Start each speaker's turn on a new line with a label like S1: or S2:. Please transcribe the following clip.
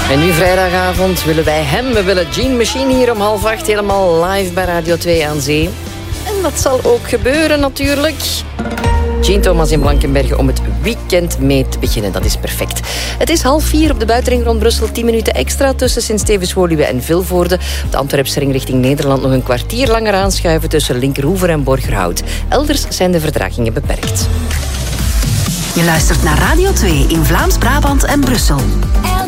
S1: En nu vrijdagavond willen wij hem. We willen Gene Machine hier om 7:30 helemaal live bij Radio 2 aan Zee. En dat zal ook gebeuren natuurlijk. Gene Thomas in Blankenberge om het weekend mee te beginnen. Dat is perfect. Het is 3:30 op de buitenring rond Brussel. 10 minuten extra tussen Sint-Stevens-Woluwe en Vilvoorde. Op de Antwerpse ring richting Nederland nog een kwartier langer aanschuiven tussen Linkeroever en Borgerhout. Elders zijn de vertragingen beperkt.
S2: Je luistert naar Radio 2 in Vlaams-Brabant en Brussel.